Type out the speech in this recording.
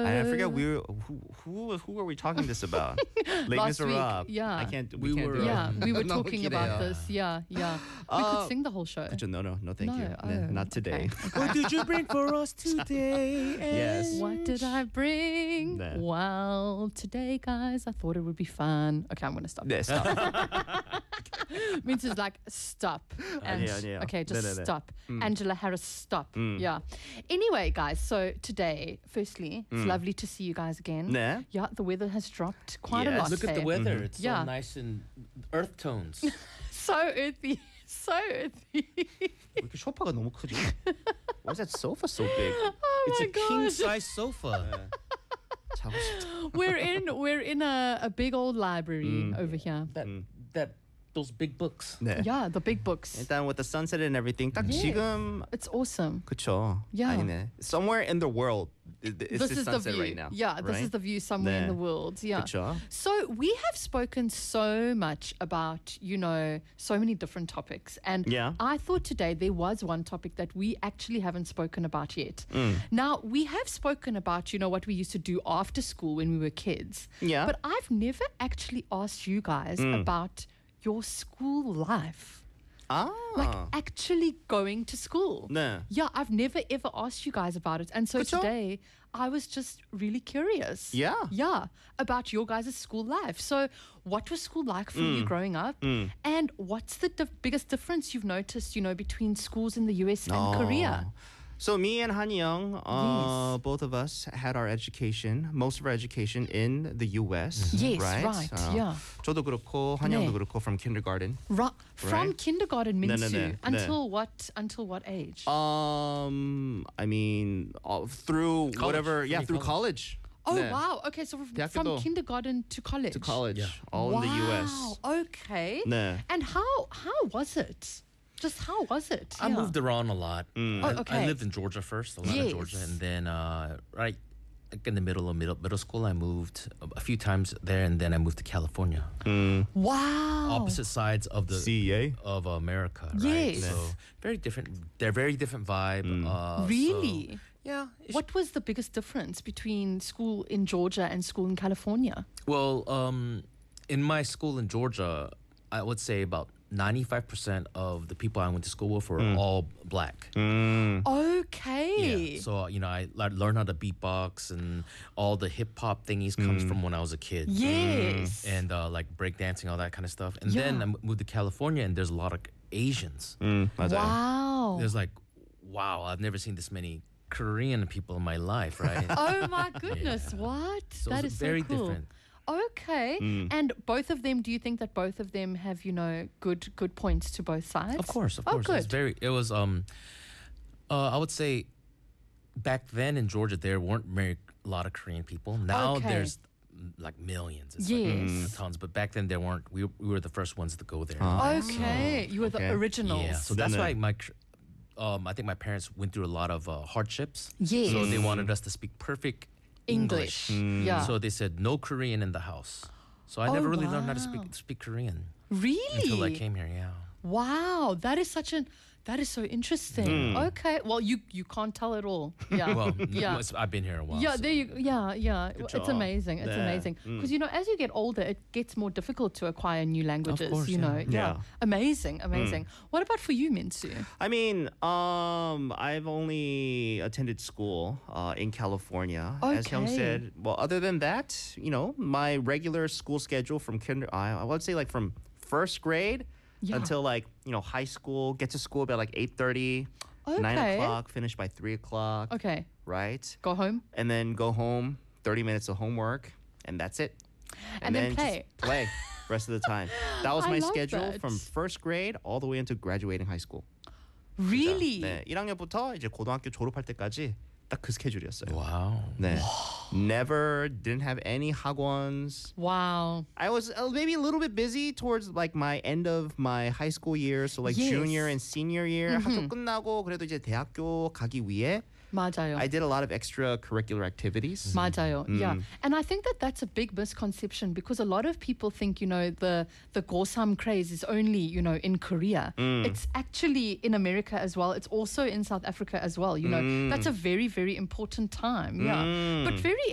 I forget who were we talking this about? Les Last week, Miserables. yeah. I can't. We can't were, do it. Yeah, we were No, talking kidding. about this. Yeah. We could sing the whole show. No, thank No, you. oh, Not today. okay. What did you bring for us today? Yes. What did I bring? Nah. Well, today, guys, I thought it would be fun. Okay, I'm going to stop. 네, stop. Means it's like stop. And, 아니에요. Okay, just 네네네. stop. Angela Harris, stop. Yeah. Anyway, guys, so today, firstly, it's lovely to see you guys again. 네. Yeah, the weather has dropped quite a Yes. lot. Look at the hey? weather. It's Yeah. so nice and earth tones. So earthy. So earthy. 왜 이렇게 소파가 너무 크지? Why is that sofa so big? Oh It's my a king gosh. size sofa. 자고 싶다. We're in a big old library over here. That those big books. 네. Yeah, the big books. 일단 with the sunset and everything, 딱 Yes. 지금 It's awesome. 그쵸? Yeah. 아니네. Somewhere in the world, it's This the is the sunset view. right now. Yeah, this right? is the view somewhere in 네. the world. Yeah. 그쵸? So we have spoken so much about, so many different topics. And Yeah. I thought today there was one topic that we actually haven't spoken about yet. Now, we have spoken about, what we used to do after school when we were kids. Yeah. But I've never actually asked you guys about your school life. 아. Like actually going to school. 네. Yeah, I've never ever asked you guys about it. And so 그쵸? today I was just really curious. Yeah. Yeah, about your guys' school life. So what was school like for you growing up? And what's the biggest difference you've noticed, between schools in the US and Korea? So me and Han Young, Yes. both of us had our education, most of our education in the U.S. Yes, right? yeah. 저도 그렇고 Han 네. Young도 그렇고 from kindergarten. From Right? kindergarten, Minsu, 네. until what age? I mean, through College. whatever, yeah, Any through college. Oh 네. wow! Okay, so from 대학교도. kindergarten to college. To college, Yeah. all in the U.S. Okay. 네. And how was it? Just how was it? I Yeah. moved around a lot. Oh, okay. I lived in Georgia first, a lot Yes. of Georgia, and then right like in the middle of middle school, I moved a few times there, and then I moved to California, Wow. opposite sides of the CEA. of America. Right? Yes. So very different. They're very different vibe. Really? So, yeah. What was the biggest difference between school in Georgia and school in California? Well, in my school in Georgia, I would say about 95% of the people I went to school with were all black. Okay. Yeah. So, I learned how to beatbox, and all the hip hop thingies comes from when I was a kid. Yes. And like breakdancing, all that kind of stuff. And Yeah. then I moved to California, and there's a lot of Asians. 맞아요. Wow. There's like, wow, I've never seen this many Korean people in my life, right? Oh my goodness. What? So That it's is very so cool. different. Okay. And both of them, do you think that both of them have, good points to both sides? Of course. Oh, good. It was I would say back then in Georgia there weren't a lot of Korean people. Now Okay. there's like millions. It's Yes. like tons, but back then there weren't. We were the first ones to go there. Okay. You were the Okay. originals. Yeah, so that's No. why I think my parents went through a lot of hardships. Yes. So they wanted us to speak perfect English. Yeah. So they said no Korean in the house. So I Oh, never really learned how to wow. speak Korean Really? until I came here. Yeah. Wow, that is so interesting. Okay, well, you can't tell it all. Yeah, Well, yeah. I've been here a while. Yeah, so. there you. Yeah. It's job. amazing. It's Yeah. amazing because as you get older, it gets more difficult to acquire new languages. course, Yeah. Amazing. What about for you, Minsu? I mean, I've only attended school in California. As Hyung Okay. said, well, other than that, my regular school schedule from I would say like from first grade Yeah. until like, high school, get to school about like 8:30, 9 Okay. o'clock, finish by 3 o'clock. Okay, Right? go home. And then go home, 30 minutes of homework, and that's it. And then play. Just play rest of the time. That was I my love schedule that. from first grade all the way into graduating high school. Really? 네, 1학년부터 이제 고등학교 졸업할 때까지 딱 그 스케줄이었어요. Wow. 네. Never didn't have any 학원s. Wow. I was maybe a little bit busy towards like my end of my high school year, so like Yes. junior and senior year. 학교 끝나고 그래도 이제 대학교 가기 위해 맞아요. I did a lot of extracurricular activities. 맞아요. Yeah. And I think that that's a big misconception because a lot of people think, the Gosam craze is only, in Korea. It's actually in America as well. It's also in South Africa as well. That's a very, very important time. Yeah. But very